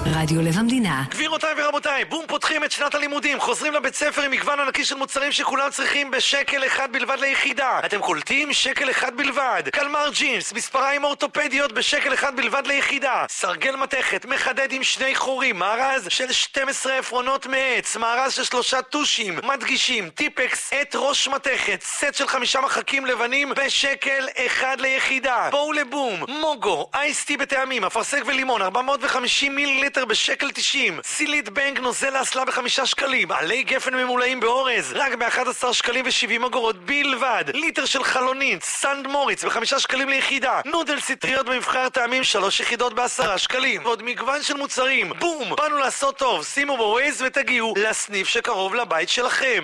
רדיו לב המדינה. גבירותיי ורבותיי, בום, פותחים את שנת הלימודים, חוזרים לבית ספר עם מגוון ענקי של מוצרים שכולם צריכים בשקל אחד בלבד ליחידה. אתם קולטים? שקל אחד בלבד. קלמר ג'ינס, מספריים אורתופדיות בשקל אחד בלבד ליחידה. סרגל מתכת, מחדד עם 2 חורים, מארז של 12 עפרונות מעץ, מארז של 3 טושים, מדגישים, טיפקס, את ראש מתכת, סט של 5 מחקים לבנים בשקל אחד ליחידה. בואו לבום, מוגו, אייסטי בטעמים, אפרסק ולימון, 450 מיליליטר בשקל 90, סילית בנג נוזל להסלה ב5 שקלים, עלי גפן ממולאים באורז רק ב11 שקלים ו70 אגורות בלבד, ליטר של חלונית סנד מוריץ ב5 שקלים ליחידה, נודל סיטריות במבחר טעמים 3 יחידות ב10 שקלים, ועוד מגוון של מוצרים. בום, באנו לעשות טוב, שימו בווייז ותגיעו לסניף שקרוב לבית שלכם.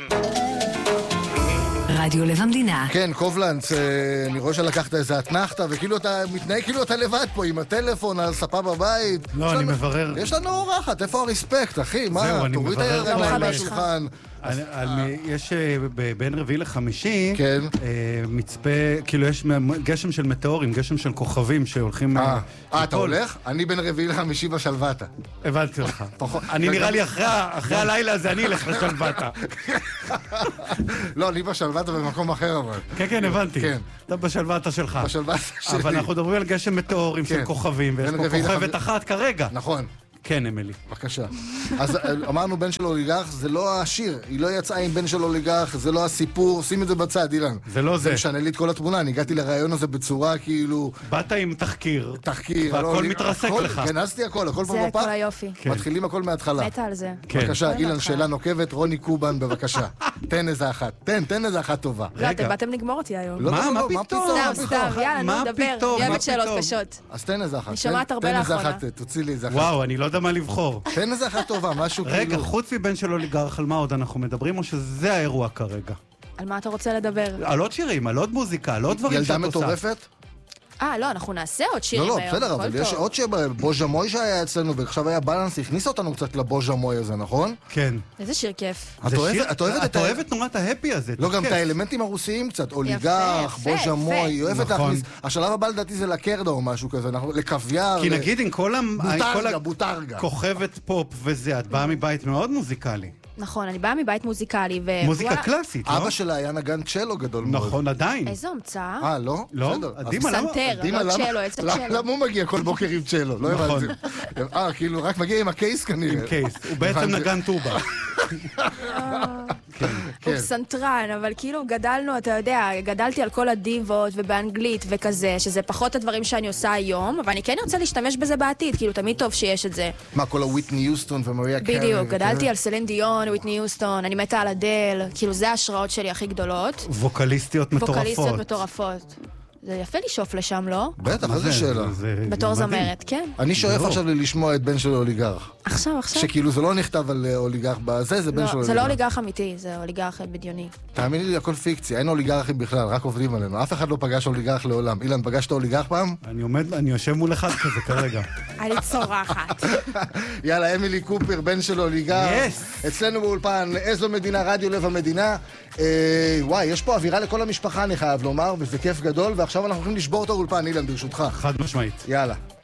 רדיו לב המדינה. כן, קובלנץ, אני רואה שלקחת איזה אתנחתה, וכאילו אתה מתנהג כאילו אתה לבד פה עם הטלפון על ספה בבית. לא, אני מברר. יש לנו אורחת, איפה הרספקט, אחי? מה, תוריד את הירדיים מהשולחן. יש בין רביעי לחמישי כן. מצפה, כאילו יש גשם של מטאורים, גשם של כוכבים שהולכים... אתה הולך? אני בין רביעי לחמישי בשלוותה. הבנתי לך. אני נראה לי אחרי הלילה הזה אני אלך לשלוותה. לא, אני בשלוותה במקום אחר אבל. כן, כן, הבנתי. אתה בשלוותה שלך. בשלוותה שלי. אבל אנחנו מדברים על גשם מטאורים של כוכבים, ויש פה כוכבת אחת כרגע. נכון. כן, אמילי. בבקשה. אז אמרנו בן של אוליגרך, זה לא השיר, היא לא יצאה עם בן של אוליגרך, זה לא הסיפור, שים את זה בצד, אילן. זה לא זה. זה משנה לי את כל התמונה, אני הגעתי לרעיון הזה בצורה כאילו... באת עם תחקיר. תחקיר. והכל מתרסק לך. כנסתי הכל פה זה הכל היופי. מתחילים הכל מההתחלה. מתה על זה. בבקשה, אילן, שאלה נוקבת, רוני קובן, בבקשה. תן איזה אחת. תן איזה אחת טובה. לא, אתם באתם לגמור אותי היום. מה פתאום? סתם, יאללה, נו, דבר. אני אוהבת שאלות קשות. אז תן איזה אחת. אני שומעת הרבה לאחרונה. תוציא לי איזה אחת. וואו, אני לא יודע מה לבחור. תן איזה אחת טובה, משהו כאילו... רגע, חוץ מבן של אוליגרך, על מה עוד אנחנו מדברים, או שזה האירוע כרגע? על מה אתה רוצה לדבר? על עוד שירים, על עוד מוזיקה, על עוד דברים שאת עושה. ילדה מטורפת? לא, אנחנו נעשה עוד שירים היום. לא, בסדר, אבל יש עוד שבוז'ה מוי שהיה אצלנו, ועכשיו היה בלנס, הכניס אותנו קצת לבוז'ה מוי הזה, נכון? כן. איזה שיר כיף. את אוהבת נורא את ההפי הזה. לא, גם את האלמנטים הרוסיים קצת, אוליגרך, בוז'ה מוי, היא אוהבת להכניס. השלב הבא לדעתי זה לקרדה או משהו כזה, לקוויאר. כי נגיד עם כל בוטרגה. כוכבת פופ וזה, את באה מבית מאוד מוזיקלי. נכון, אני באה מבית מוזיקלי. מוזיקה קלאסית, לא? אבא שלה היה נגן צ'לו גדול מאוד. נכון, עדיין. איזו המצאה. לא? לא? סנטר, לא צ'לו, איזה צ'לו. למה הוא מגיע כל בוקר עם צ'לו? לא הבנתי. כאילו, רק מגיע עם הקייס כנראה. עם קייס. הוא בעצם נגן טובה. הוא סנטרן, אבל כאילו גדלנו, אתה יודע, גדלתי על כל הדיבות ובאנגלית וכזה, שזה פחות הדברים שאני עושה היום, אבל אני כן רוצה להשתמש בזה בעתיד, כאילו תמיד טוב שיש את זה. מה, כל הוויטני יוסטון ומריה קרי? בדיוק, גדלתי על סלין דיון, וויטני יוסטון, אני מתה על אדל, כאילו זה ההשראות שלי הכי גדולות. ווקליסטיות מטורפות. זה יפה לשאוף לשם, לא? בטח, איזה שאלה. בתור זמרת, כן. אני שואף עכשיו לשמוע את בן של אוליגרך. עכשיו. שכאילו זה לא נכתב על אוליגרך בזה, זה בן של אוליגרך. זה לא אוליגרך אמיתי, זה אוליגרך בדיוני. תאמיני לי, הכל פיקציה, אין אוליגרכים בכלל, רק עובדים עלינו. אף אחד לא פגש אוליגרך לעולם. אילן, פגשת אוליגרך פעם? אני יושב מול אחד כזה כרגע. אני צורחת. יאללה, אמילי קופר, בן של אוליגרך. אצלנו באולפן, איזו מדינה, רדיו לב המדינה. וואי, יש פה אווירה לכל המשפחה, אני חייב לומר, וזה כיף גדול, ועכשיו אנחנו הולכים לשבור את האולפן, אילן, ברשותך. חד משמעית. יאללה.